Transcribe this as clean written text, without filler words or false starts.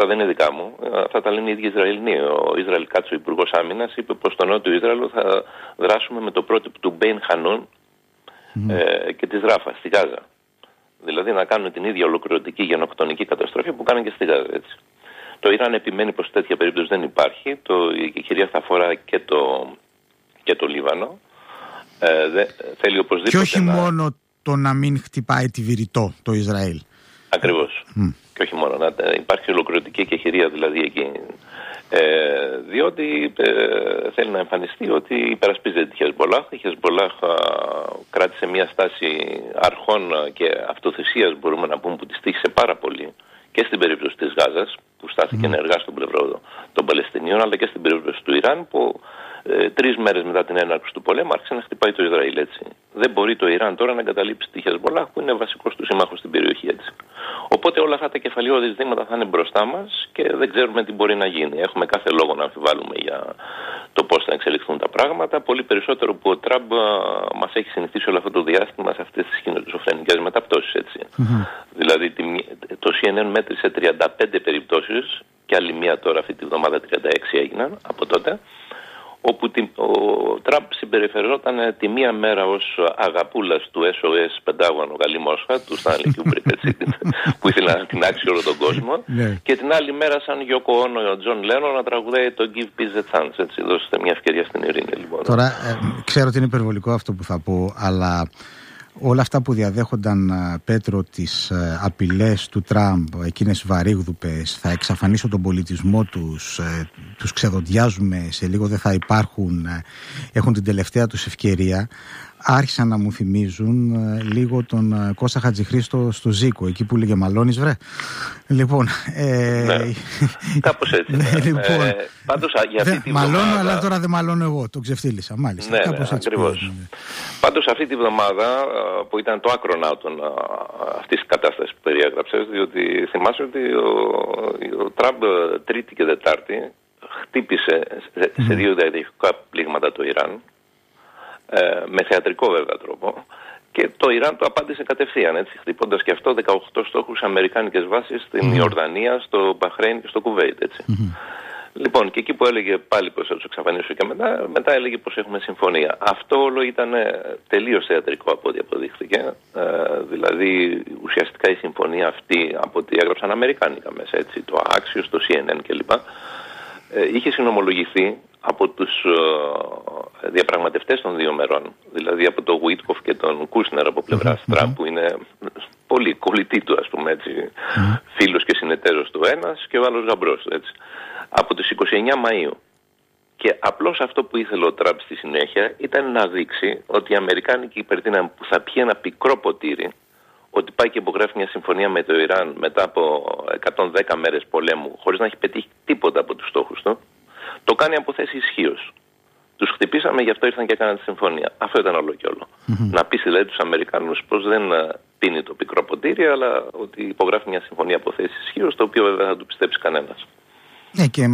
δεν είναι δικά μου. Αυτά τα λένε οι ίδιοι Ισραηλινοί. Ο Ισραήλ Κάτσο, ο Υπουργός Άμυνας, είπε πως στο νότιο Ισραήλ θα δράσουμε με το πρότυπο του Μπέιν Χανούν και της Ράφα στη Γάζα. Δηλαδή να κάνουν την ίδια ολοκληρωτική γενοκτονική καταστροφή που κάνουν και στη Γάζα. Έτσι. Το Ιράν επιμένει πως τέτοια περίπτωση δεν υπάρχει. Η κυρία θα αφορά και το Λίβανο. Θέλει οπωσδήποτε. Και όχι μόνο το να μην χτυπάει τη Βηρητό το Ισραήλ. Ακριβώς. Και όχι μόνο. Να υπάρχει ολοκληρωτική εκεχηρία δηλαδή εκεί. Διότι θέλει να εμφανιστεί ότι υπερασπίζεται τη Χεσμπολάχ. Η Χεσμπολάχ κράτησε μια στάση αρχών και αυτοθυσίας, μπορούμε να πούμε, που τη τύχησε πάρα πολύ και στην περίπτωση της Γάζας, που στάθηκε ενεργά στον πλευρό των Παλαιστινίων, αλλά και στην περίπτωση του Ιράν, που 3 μέρες μετά την έναρξη του πολέμου άρχισε να χτυπάει το Ισραήλ. Έτσι. Δεν μπορεί το Ιράν τώρα να εγκαταλείψει τη Χεσμπολάχ, που είναι βασικός του σύμμαχος στην περιοχή. Έτσι. Οπότε όλα αυτά τα κεφαλαιώδη ζητήματα θα είναι μπροστά μας και δεν ξέρουμε τι μπορεί να γίνει. Έχουμε κάθε λόγο να αμφιβάλλουμε για το πώς θα εξελιχθούν τα πράγματα. Πολύ περισσότερο που ο Τραμπ μας έχει συνηθίσει όλο αυτό το διάστημα σε αυτές τις σκηνοτοσοφρενικές μεταπτώσεις. Έτσι. Δηλαδή το CNN μέτρησε 35 περιπτώσεις και άλλη μία τώρα αυτή τη βδομάδα 36 έγιναν από τότε, όπου ο Τραμπ συμπεριφερόταν τη μία μέρα ως αγαπούλας του SOS Πεντάγωνο Γαλλή Μόσχα, του Στάνλι Κιούμπρικ, που ήθελε να τεινάξει όλο τον κόσμο, και την άλλη μέρα σαν Γιώκο Όνο ο Τζον Λένον να τραγουδάει το Give Peace a Chance. Έτσι, δώσετε μια ευκαιρία στην ειρήνη. Λοιπόν. Τώρα, ξέρω ότι είναι υπερβολικό αυτό που θα πω, αλλά όλα αυτά που διαδέχονταν, Πέτρο, τις απειλές του Τραμπ, εκείνες βαρύγδουπες, θα εξαφανίσω τον πολιτισμό τους, τους ξεδοντιάζουμε, σε λίγο δεν θα υπάρχουν, έχουν την τελευταία τους ευκαιρία, άρχισαν να μου θυμίζουν λίγο τον Κώστα Χατζηχρήστο στο Ζήκο, εκεί που λέγε «Μαλώνεις βρε». Λοιπόν, κάπως έτσι. Λοιπόν, πάντως, για αυτή τη μαλώνω, βδομάδα... αλλά τώρα δεν μαλώνω εγώ, το ξεφτύλισα, μάλιστα. Ναι, ακριβώς. Πάντως αυτή τη βδομάδα, που ήταν το άκροναύτον αυτής της κατάστασης που περιέγραψες, διότι θυμάσαι ότι ο Τραμπ Τρίτη και Δετάρτη χτύπησε σε 2 διαδοχικά πλήγματα το Ιράν, με θεατρικό βέβαια τρόπο, και το Ιράν το απάντησε κατευθείαν, έτσι, χτυπώντας και αυτό 18 στόχους αμερικάνικες βάσεις στην Ιορδανία, στο Μπαχρέιν και στο Κουβέιτ, έτσι. Λοιπόν, και εκεί που έλεγε πάλι πως θα τους εξαφανίσω και μετά έλεγε πως έχουμε συμφωνία. Αυτό όλο ήταν τελείως θεατρικό από ό,τι αποδείχθηκε. Δηλαδή ουσιαστικά η συμφωνία αυτή, από ό,τι έγραψαν αμερικάνικα μέσα, έτσι, το Axios, το CNN κλπ. Είχε συνομολογηθεί από τους διαπραγματευτές των 2 μερών, δηλαδή από τον Γουίτκοφ και τον Κούσνερ από πλευράς Τραμπ, που είναι πολύ κολλητή του, ας πούμε έτσι, φίλος και συνεταίρος του ένας και ο άλλος γαμπρός, έτσι, από τις 29 Μαΐου. Και απλώς αυτό που ήθελε ο Τραμπ στη συνέχεια ήταν να δείξει ότι η αμερικάνικη υπερδύναμη που θα πιει ένα πικρό ποτήρι, ότι πάει και υπογράφει μια συμφωνία με το Ιράν μετά από 110 μέρες πολέμου, χωρίς να έχει πετύχει τίποτα από τους στόχους του, το κάνει από θέση ισχύως. Τους χτυπήσαμε, γι' αυτό ήρθαν και έκαναν τη συμφωνία. Αυτό ήταν όλο και όλο. Να πείσει δηλαδή τους Αμερικανούς πως δεν πίνει το πικρό ποτήρι, αλλά ότι υπογράφει μια συμφωνία από θέση ισχύως, το οποίο βέβαια θα του πιστέψει κανένας.